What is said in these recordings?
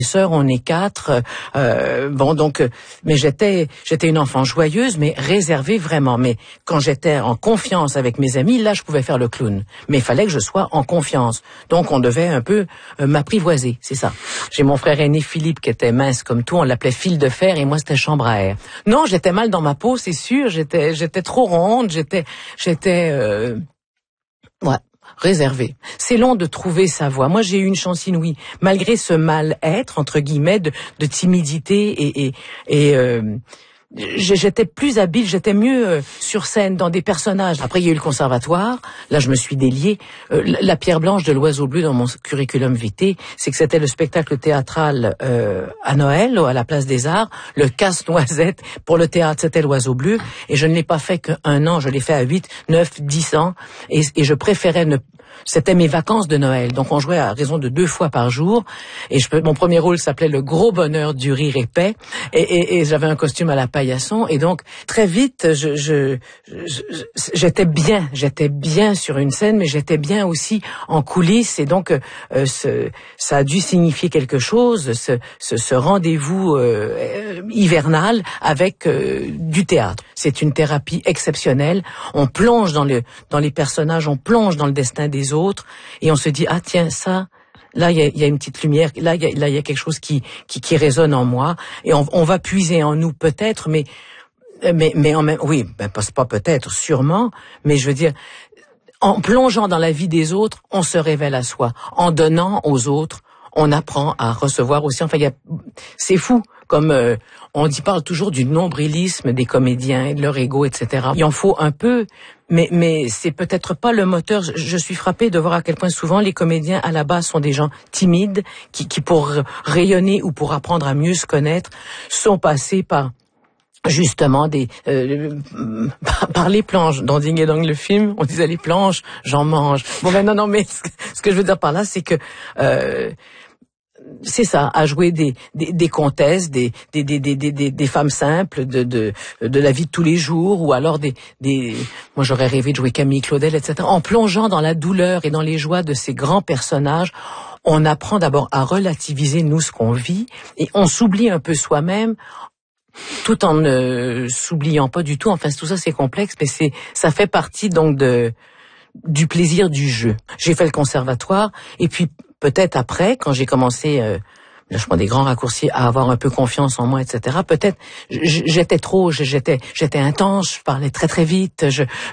sœurs, on est 4. Mais j'étais une enfant joyeuse, mais réservée vraiment. Mais quand j'étais en confiance avec mes amis, là, je pouvais faire le clown. Mais il fallait que je sois en confiance. Donc, on devait un peu m'apprivoiser, c'est ça. J'ai mon frère aîné Philippe qui était mince comme tout, on l'appelait fil de fer, et moi, c'était chambre à air. Non, j'étais mal dans ma peau, c'est sûr. J'étais trop ronde. Ouais. Réservé. C'est long de trouver sa voie. Moi, j'ai eu une chance inouïe. Malgré ce mal-être, entre guillemets, de timidité j'étais plus habile, j'étais mieux sur scène dans des personnages. Après, il y a eu le conservatoire. Là, je me suis déliée. La pierre blanche de l'oiseau bleu dans mon curriculum vitae, c'est que c'était le spectacle théâtral à Noël, à la Place des Arts. Le casse-noisette pour le théâtre, c'était l'oiseau bleu. Et je ne l'ai pas fait qu'un an, je l'ai fait à 8, 9, 10 ans. Et je préférais C'était mes vacances de Noël. Donc, on jouait à raison de 2 fois par jour. Et mon premier rôle s'appelait Le gros bonheur du rire épais. Et j'avais un costume à la paillasson. Et donc, très vite, j'étais bien sur une scène, mais j'étais bien aussi en coulisses. Et donc, ça a dû signifier quelque chose, ce rendez-vous hivernal avec du théâtre. C'est une thérapie exceptionnelle. On plonge dans les personnages, on plonge dans le destin des autres, et on se dit, ah tiens, ça, là il y a une petite lumière, là il y a quelque chose qui résonne en moi, et on va puiser en nous peut-être, mais en même, oui, pas peut-être, sûrement, mais je veux dire, en plongeant dans la vie des autres, on se révèle à soi. En donnant aux autres, on apprend à recevoir aussi. Enfin, c'est fou. Comme on parle toujours du nombrilisme des comédiens et de leur ego, etc. Il en faut un peu, mais c'est peut-être pas le moteur. Je suis frappée de voir à quel point souvent les comédiens à la base sont des gens timides qui pour rayonner ou pour apprendre à mieux se connaître sont passés par justement par les planches. Dans Ding et Dong, le film, on disait les planches, j'en mange. Bon ben non, mais ce que je veux dire par là, c'est que c'est ça, à jouer des comtesses, des femmes simples de la vie de tous les jours, ou alors moi j'aurais rêvé de jouer Camille Claudel, etc. En plongeant dans la douleur et dans les joies de ces grands personnages, on apprend d'abord à relativiser nous ce qu'on vit, et on s'oublie un peu soi-même, tout en ne s'oubliant pas du tout. Enfin, tout ça c'est complexe, mais ça fait partie donc du plaisir du jeu. J'ai fait le conservatoire, et puis peut-être après, quand j'ai commencé, là je prends des grands raccourcis, à avoir un peu confiance en moi, etc. Peut-être j'étais intense, je parlais très très vite,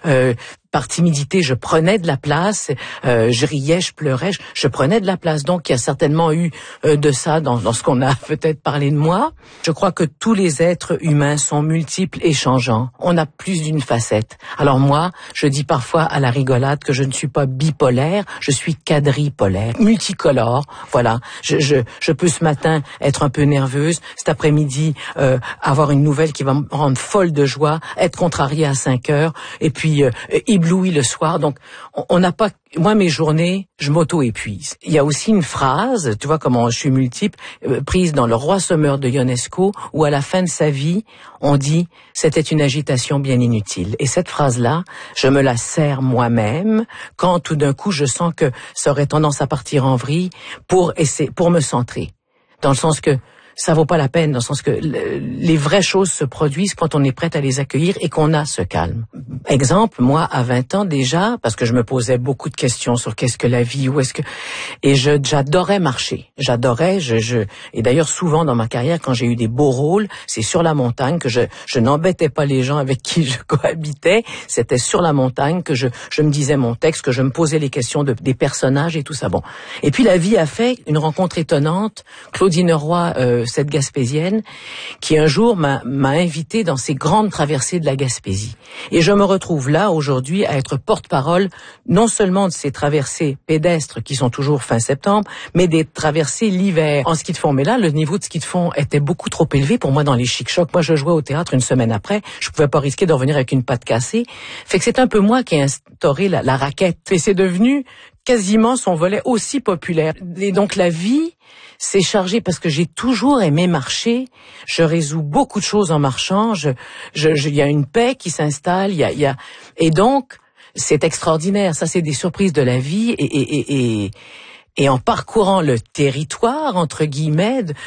par timidité, je prenais de la place, je riais, je pleurais, je prenais de la place. Donc, il y a certainement eu de ça dans ce qu'on a peut-être parlé de moi. Je crois que tous les êtres humains sont multiples et changeants. On a plus d'une facette. Alors moi, je dis parfois à la rigolade que je ne suis pas bipolaire, je suis quadripolaire, multicolore. Voilà, je peux ce matin être un peu nerveuse, cet après-midi avoir une nouvelle qui va me rendre folle de joie, être contrariée à 5 heures, et puis ébloui le soir. Donc, on n'a pas... Moi, mes journées, je m'auto-épuise. Il y a aussi une phrase, tu vois comment je suis multiple, prise dans Le Roi Sommeur de Ionesco, où à la fin de sa vie, on dit « c'était une agitation bien inutile ». Et cette phrase-là, je me la sers moi-même quand tout d'un coup, je sens que ça aurait tendance à partir en vrille pour me centrer. Dans le sens que ça vaut pas la peine, dans le sens que les vraies choses se produisent quand on est prête à les accueillir et qu'on a ce calme. Exemple, moi, à 20 ans déjà, parce que je me posais beaucoup de questions sur qu'est-ce que la vie, et j'adorais marcher. J'adorais, et d'ailleurs souvent dans ma carrière, quand j'ai eu des beaux rôles, c'est sur la montagne que je n'embêtais pas les gens avec qui je cohabitais. C'était sur la montagne que je me disais mon texte, que je me posais les questions des personnages et tout ça. Bon. Et puis la vie a fait une rencontre étonnante. Claudine Roy, cette Gaspésienne, qui un jour m'a invité dans ces grandes traversées de la Gaspésie. Et je me retrouve là, aujourd'hui, à être porte-parole, non seulement de ces traversées pédestres qui sont toujours fin septembre, mais des traversées l'hiver en ski de fond. Mais là, le niveau de ski de fond était beaucoup trop élevé pour moi dans les chic-chocs. Moi, je jouais au théâtre une semaine après. Je pouvais pas risquer de revenir avec une patte cassée. Fait que c'est un peu moi qui ai instauré la raquette. Et c'est devenu quasiment son volet aussi populaire. Et donc, la vie s'est chargée parce que j'ai toujours aimé marcher. Je résous beaucoup de choses en marchant. Il y a une paix qui s'installe. Et donc, c'est extraordinaire. Ça, c'est des surprises de la vie. Et en parcourant le territoire, entre guillemets,